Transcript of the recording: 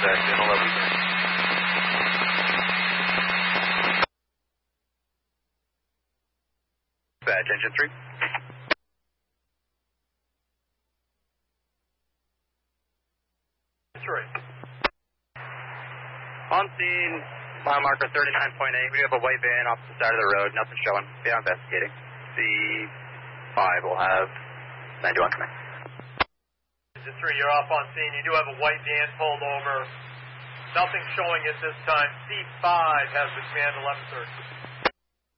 back in 11. Badge engine 3. On scene, mile marker 39.8. We have a white van off the side of the road. Nothing showing. Be investigating. C5 will have 91 coming. Engine 3, you're off on scene. You do have a white van pulled over. Nothing showing at this time. C5 has the command 1130.